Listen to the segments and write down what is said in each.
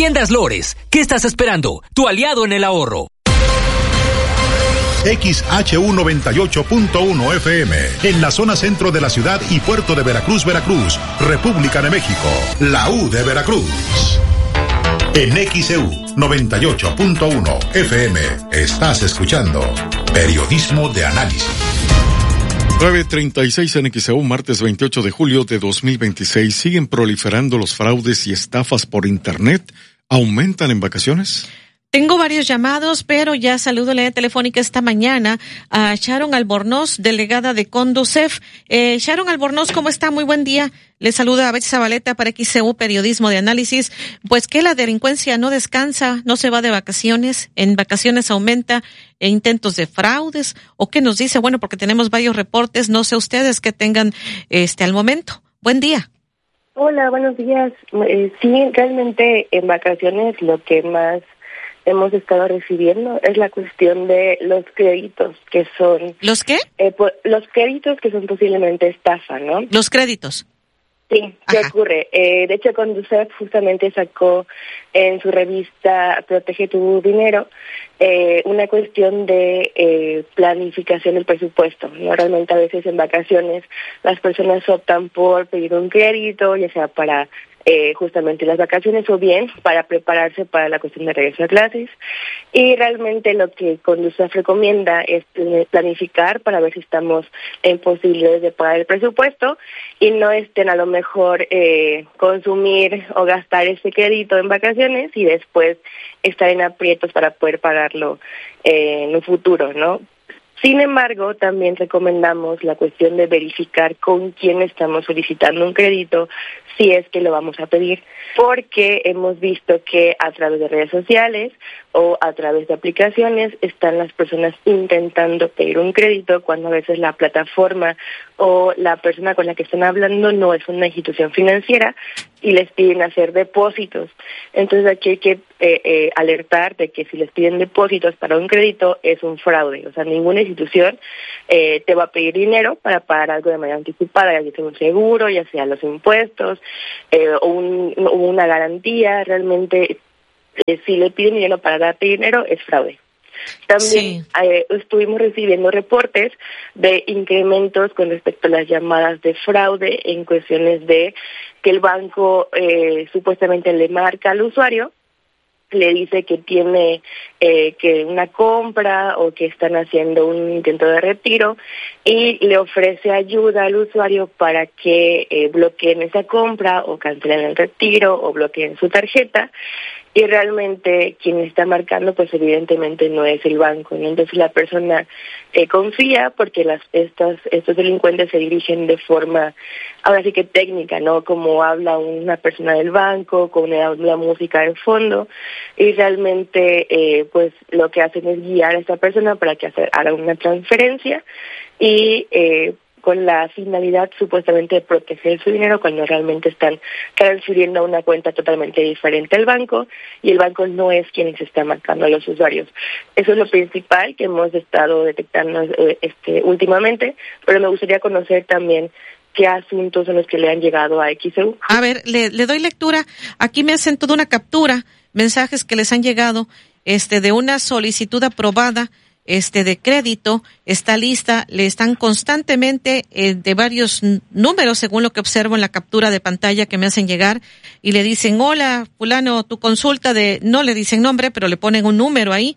Tiendas Lores, ¿qué estás esperando? Tu aliado en el ahorro. XHU98.1 FM, en la zona centro de la ciudad y puerto de Veracruz, Veracruz, República de México, la U de Veracruz. En XEU 98.1 FM, estás escuchando Periodismo de Análisis. 9:36 en XEU, martes 28 de julio de 2026. ¿Siguen proliferando los fraudes y estafas por Internet? ¿Aumentan en vacaciones? Tengo varios llamados, pero ya saludo la telefónica esta mañana a Sharon Albornoz, delegada de Conducef. Sharon Albornoz, ¿cómo está? Muy buen día. Le saluda a Betsy Zabaleta para XCU Periodismo de Análisis. Pues que la delincuencia no descansa, no se va de vacaciones. En vacaciones aumenta intentos de fraudes. ¿O qué nos dice? Bueno, porque tenemos varios reportes. No sé ustedes que tengan al momento. Buen día. Hola, buenos días. Sí, realmente en vacaciones lo que más hemos estado recibiendo es la cuestión de los créditos que son... ¿Los qué? Los créditos que son posiblemente estafa, ¿no? Los créditos. Sí, ¿qué ocurre? De hecho, Conducef justamente sacó en su revista Protege tu Dinero una cuestión de planificación del presupuesto, ¿no? Realmente a veces en vacaciones las personas optan por pedir un crédito, ya sea para justamente las vacaciones o bien para prepararse para la cuestión de regreso a clases, y realmente lo que Conducef recomienda es planificar para ver si estamos en posibilidades de pagar el presupuesto y no estén a lo mejor consumir o gastar ese crédito en vacaciones y después estar en aprietos para poder pagarlo en un futuro, ¿no? Sin embargo, también recomendamos la cuestión de verificar con quién estamos solicitando un crédito, si es que lo vamos a pedir, porque hemos visto que a través de redes sociales o a través de aplicaciones están las personas intentando pedir un crédito cuando a veces la plataforma o la persona con la que están hablando no es una institución financiera y les piden hacer depósitos. Entonces aquí hay que alertar de que si les piden depósitos para un crédito es un fraude. O sea, ninguna institución te va a pedir dinero para pagar algo de manera anticipada, ya sea un seguro, ya sea los impuestos o una garantía. Realmente si le piden dinero para darte dinero es fraude. También estuvimos recibiendo reportes de incrementos con respecto a las llamadas de fraude en cuestiones de que el banco supuestamente le marca al usuario, le dice que tiene que una compra o que están haciendo un intento de retiro y le ofrece ayuda al usuario para que bloqueen esa compra o cancelen el retiro o bloqueen su tarjeta. Y realmente quien está marcando, pues evidentemente no es el banco, ¿no? Entonces la persona confía porque estos delincuentes se dirigen de forma, ahora sí que técnica, ¿no? Como habla una persona del banco, con la música de fondo, y realmente pues lo que hacen es guiar a esta persona para que haga una transferencia y con la finalidad supuestamente de proteger su dinero cuando realmente están transfiriendo a una cuenta totalmente diferente al banco y el banco no es quien se está marcando a los usuarios. Eso es lo principal que hemos estado detectando últimamente, pero me gustaría conocer también qué asuntos son los que le han llegado a XEU. A ver, le doy lectura. Aquí me hacen toda una captura, mensajes que les han llegado de una solicitud aprobada de crédito. Está lista, le están constantemente de varios números, según lo que observo en la captura de pantalla que me hacen llegar, y le dicen, hola, fulano, tu consulta no le dicen nombre, pero le ponen un número ahí,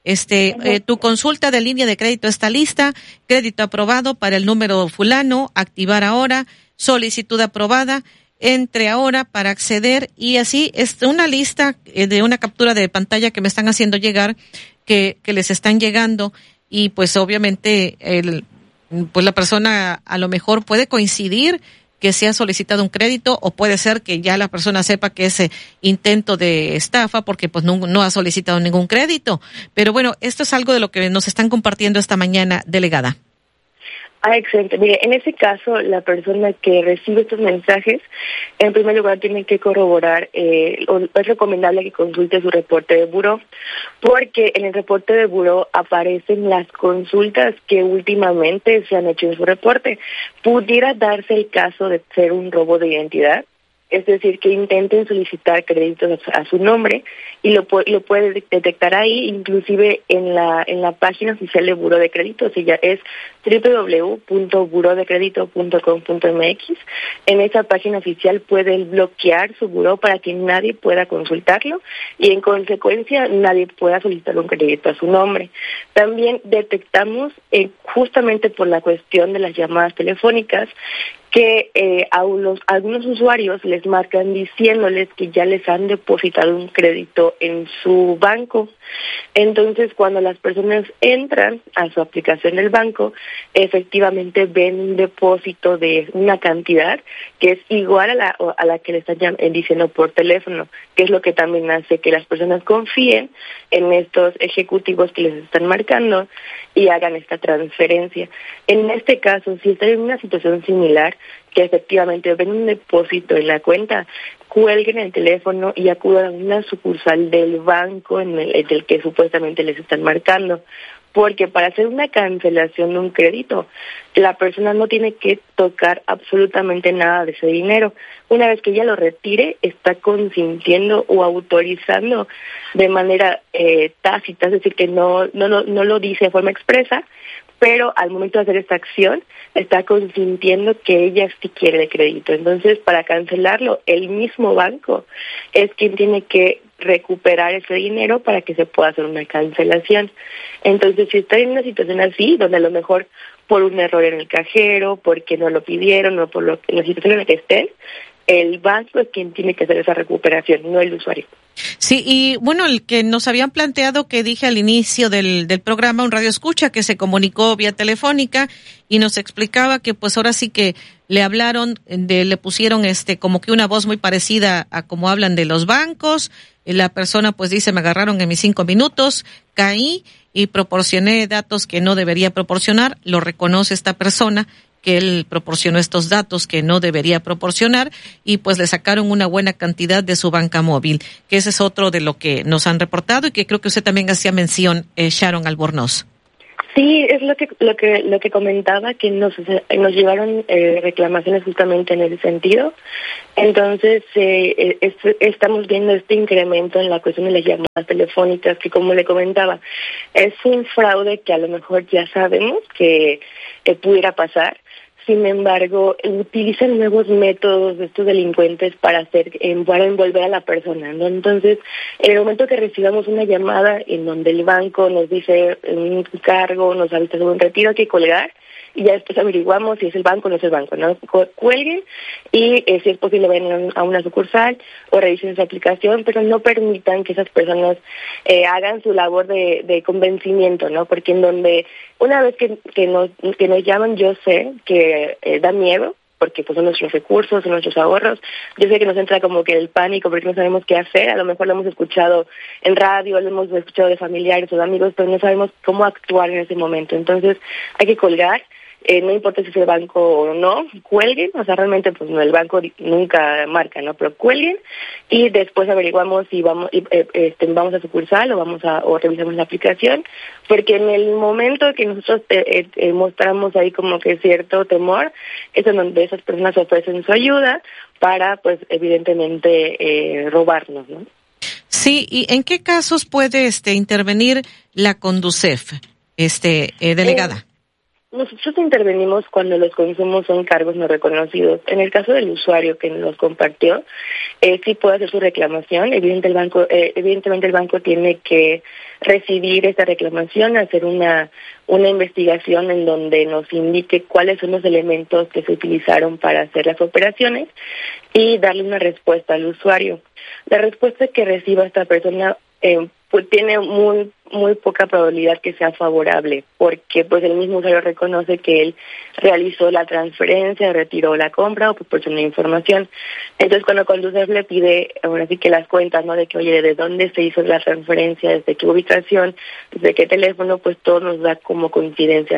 tu consulta de línea de crédito está lista, crédito aprobado para el número fulano, activar ahora, solicitud aprobada, entre ahora para acceder, y así es una lista de una captura de pantalla que me están haciendo llegar, que les están llegando, y pues obviamente pues la persona a lo mejor puede coincidir que se ha solicitado un crédito, o puede ser que ya la persona sepa que es intento de estafa porque pues no ha solicitado ningún crédito. Pero bueno, esto es algo de lo que nos están compartiendo esta mañana, delegada. Excelente. Mire, en ese caso, la persona que recibe estos mensajes, en primer lugar, tiene que corroborar, o es recomendable que consulte su reporte de buró, porque en el reporte de buró aparecen las consultas que últimamente se han hecho en su reporte. Pudiera darse el caso de ser un robo de identidad. es decir, que intenten solicitar créditos a su nombre y lo puede detectar ahí, inclusive en la página oficial de Buró de Crédito, ya es www.burodecredito.com.mx. En esa página oficial puede bloquear su buró para que nadie pueda consultarlo y en consecuencia nadie pueda solicitar un crédito a su nombre. También detectamos, justamente por la cuestión de las llamadas telefónicas, que algunos usuarios les marcan diciéndoles que ya les han depositado un crédito en su banco. Entonces, cuando las personas entran a su aplicación del banco, efectivamente ven un depósito de una cantidad que es igual a la que le están diciendo por teléfono, que es lo que también hace que las personas confíen en estos ejecutivos que les están marcando y hagan esta transferencia. En este caso, si están en una situación similar, que efectivamente ven un depósito en la cuenta, cuelguen el teléfono y acudan a una sucursal del banco en el que supuestamente les están marcando. Porque para hacer una cancelación de un crédito, la persona no tiene que tocar absolutamente nada de ese dinero. Una vez que ella lo retire, está consintiendo o autorizando de manera tácita, es decir, que no lo dice de forma expresa, pero al momento de hacer esta acción está consintiendo que ella sí quiere el crédito. Entonces, para cancelarlo, el mismo banco es quien tiene que recuperar ese dinero para que se pueda hacer una cancelación. Entonces, si está en una situación así, donde a lo mejor por un error en el cajero, porque no lo pidieron o por la situación en la que estén, el banco es quien tiene que hacer esa recuperación, no el usuario. Sí, y bueno, el que nos habían planteado, que dije al inicio del programa, un radioescucha que se comunicó vía telefónica y nos explicaba que pues ahora sí que le hablaron, le pusieron como que una voz muy parecida a como hablan de los bancos. La persona pues dice, me agarraron en mis 5 minutos, caí y proporcioné datos que no debería proporcionar. Lo reconoce esta persona, que él proporcionó estos datos que no debería proporcionar y pues le sacaron una buena cantidad de su banca móvil, que ese es otro de lo que nos han reportado y que creo que usted también hacía mención, Sharon Albornoz. Sí, es lo que comentaba, que nos llevaron reclamaciones justamente en ese sentido. Entonces, estamos viendo este incremento en la cuestión de las llamadas telefónicas, que como le comentaba, es un fraude que a lo mejor ya sabemos que pudiera pasar. Sin embargo, utilizan nuevos métodos de estos delincuentes para envolver a la persona, ¿no? Entonces, en el momento que recibamos una llamada en donde el banco nos dice un cargo, nos avisa sobre un retiro, hay que colgar, y ya después averiguamos si es el banco o no es el banco, ¿no? Cuelguen y si es posible vayan a una sucursal o revisen su aplicación, pero no permitan que esas personas hagan su labor de convencimiento, ¿no? Porque en donde una vez que nos llaman, yo sé que da miedo, porque pues son nuestros recursos, son nuestros ahorros. Yo sé que nos entra como que el pánico porque no sabemos qué hacer. A lo mejor lo hemos escuchado en radio, lo hemos escuchado de familiares o de amigos, pero no sabemos cómo actuar en ese momento. Entonces hay que colgar. No importa si es el banco o no, cuelguen, o sea, realmente pues no, el banco nunca marca, ¿no? Pero cuelguen y después averiguamos si vamos a sucursal o revisamos la aplicación, porque en el momento que nosotros mostramos ahí como que cierto temor, es en donde esas personas ofrecen su ayuda para, pues, evidentemente, robarnos, ¿no? Sí, ¿y en qué casos puede intervenir la Conducef, delegada? Nosotros intervenimos cuando los consumos son cargos no reconocidos. En el caso del usuario que nos compartió, sí puede hacer su reclamación. Evidentemente el banco tiene que recibir esta reclamación, hacer una investigación en donde nos indique cuáles son los elementos que se utilizaron para hacer las operaciones y darle una respuesta al usuario. La respuesta que reciba esta persona pues tiene muy poca probabilidad que sea favorable, porque pues el mismo usuario reconoce que él realizó la transferencia, retiró la compra o proporcionó información. Entonces, cuando Conducef le pide, ahora sí que las cuentas, ¿no? De que, oye, ¿de dónde se hizo la transferencia? ¿Desde qué ubicación? ¿Desde qué teléfono? Pues todo nos da como coincidencia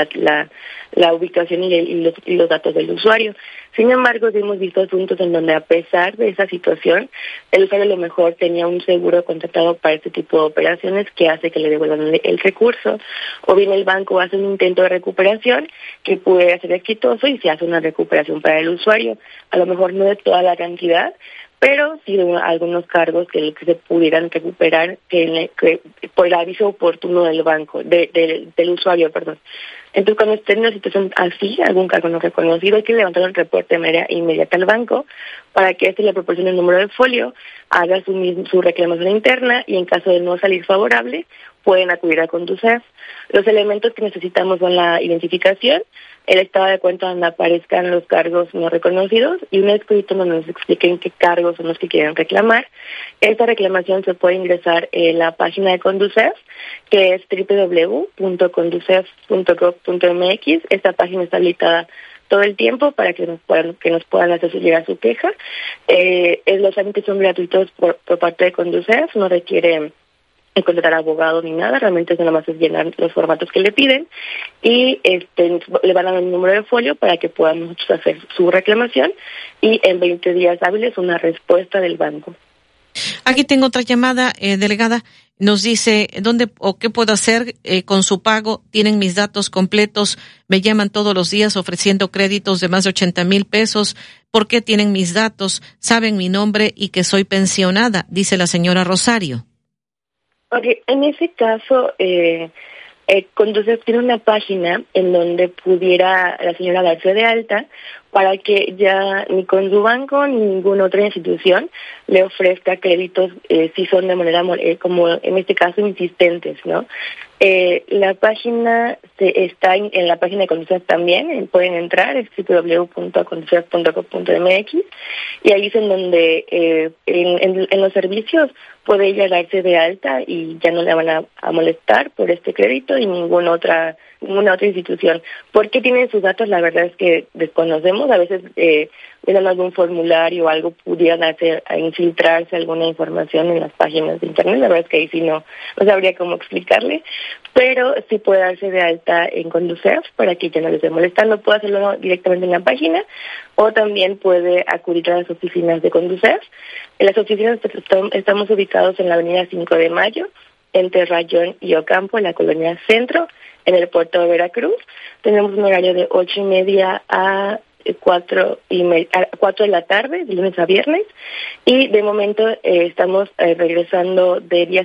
la ubicación y los datos del usuario. Sin embargo, sí hemos visto asuntos en donde, a pesar de esa situación, el usuario a lo mejor tenía un seguro contratado para este tipo tipo de operaciones que hace que le devuelvan el recurso, o bien el banco hace un intento de recuperación que puede ser exitoso y se hace una recuperación para el usuario, a lo mejor no de toda la cantidad, pero sí de algunos cargos que se pudieran recuperar que por el aviso oportuno del banco, del usuario, perdón. Entonces, cuando esté en una situación así, algún cargo no reconocido, hay que levantar el reporte de manera inmediata al banco para que éste le proporcione el número de folio, haga su reclamación interna y en caso de no salir favorable, pueden acudir a Conducef. Los elementos que necesitamos son la identificación, el estado de cuenta donde aparezcan los cargos no reconocidos y un escrito donde nos expliquen qué cargos son los que quieren reclamar. Esta reclamación se puede ingresar en la página de Conducef, que es www.conducef.gov.mx. Esta página está habilitada todo el tiempo para que nos puedan hacer llegar su queja. Los trámites son gratuitos por parte de Conducef, no requiere contratar abogado ni nada, realmente nada más es llenar los formatos que le piden y le van a dar un número de folio para que podamos nosotros hacer su reclamación y en 20 días hábiles una respuesta del banco. Aquí tengo otra llamada, delegada. Nos dice, ¿dónde o qué puedo hacer con su pago? Tienen mis datos completos, me llaman todos los días ofreciendo créditos de más de 80,000 pesos. ¿Por qué tienen mis datos? Saben mi nombre y que soy pensionada, dice la señora Rosario. Okay, en ese caso, Conducef tiene una página en donde pudiera la señora darse de alta para que ya ni con su banco ni ninguna otra institución le ofrezca créditos si son de manera, como en este caso, insistentes, ¿no? La página está en la página de Conducef también, pueden entrar, es www.conducef.gov.mx y ahí es en donde en los servicios puede ella darse de alta y ya no le van a molestar por este crédito y ninguna otra institución. ¿Por qué tienen sus datos? La verdad es que desconocemos. A veces miran algún formulario o algo, pudieran infiltrarse alguna información en las páginas de internet. La verdad es que ahí sí no sabría cómo explicarle, pero sí puede darse de alta en Conducef para que ya no les esté molestando. Puede hacerlo directamente en la página o también puede acudir a las oficinas de Conducef. En las oficinas estamos ubicados en la avenida 5 de Mayo, entre Rayón y Ocampo, en la colonia Centro, en el puerto de Veracruz. Tenemos un horario de 8:30 a 4 de la tarde, de lunes a viernes, y de momento estamos regresando de días